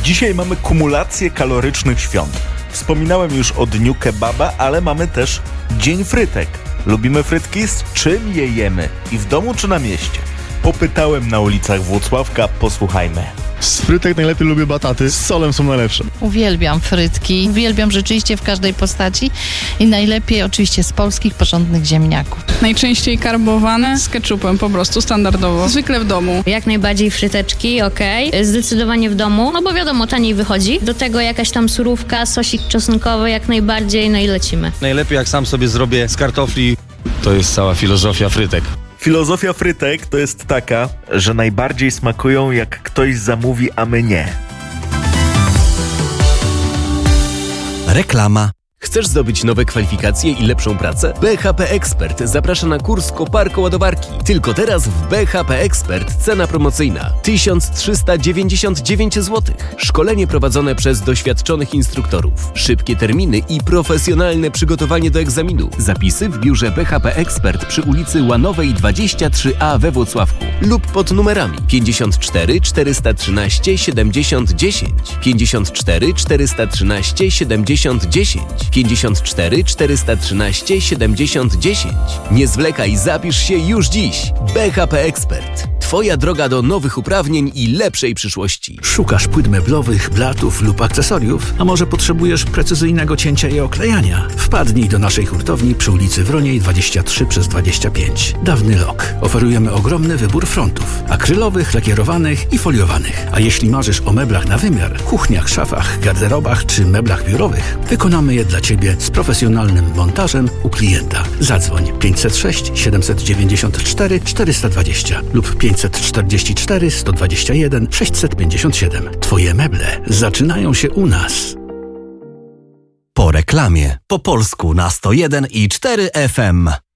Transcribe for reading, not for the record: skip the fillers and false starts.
Dzisiaj mamy kumulację kalorycznych świąt. Wspominałem już o dniu kebaba, ale mamy też Dzień Frytek. Lubimy frytki? Z czym je jemy? I w domu czy na mieście? Popytałem na ulicach Włocławka, posłuchajmy. Z frytek najlepiej lubię bataty, z solem są najlepsze. Uwielbiam frytki, uwielbiam rzeczywiście w każdej postaci i najlepiej oczywiście z polskich porządnych ziemniaków. Najczęściej karbowane z ketchupem, po prostu standardowo, zwykle w domu. Jak najbardziej fryteczki, okej. Zdecydowanie w domu, no bo wiadomo, taniej wychodzi. Do tego jakaś tam surówka, sosik czosnkowy jak najbardziej, no i lecimy. Najlepiej jak sam sobie zrobię z kartofli. To jest cała filozofia frytek. Filozofia frytek to jest taka, że najbardziej smakują jak ktoś zamówi, a my nie. Reklama. Chcesz zdobyć nowe kwalifikacje i lepszą pracę? BHP Expert zaprasza na kurs koparko-ładowarki. Tylko teraz w BHP Expert cena promocyjna 1399 zł. Szkolenie prowadzone przez doświadczonych instruktorów. Szybkie terminy i profesjonalne przygotowanie do egzaminu. Zapisy w biurze BHP Expert przy ulicy Łanowej 23A we Włocławku lub pod numerami 54 413 70 10, 54 413 70 10, 54 413 70 10. Nie zwlekaj, zapisz się już dziś. BHP Expert. Twoja droga do nowych uprawnień i lepszej przyszłości. Szukasz płyt meblowych, blatów lub akcesoriów? A może potrzebujesz precyzyjnego cięcia i oklejania? Wpadnij do naszej hurtowni przy ulicy Wroniej 23/25. Dawny Lok. Oferujemy ogromny wybór frontów. Akrylowych, lakierowanych i foliowanych. A jeśli marzysz o meblach na wymiar, kuchniach, szafach, garderobach czy meblach biurowych, wykonamy je dla Ciebie z profesjonalnym montażem u klienta. Zadzwoń 506 794 420 lub 544 121 657. Twoje meble zaczynają się u nas. Po reklamie. Po polsku na 101,4 FM.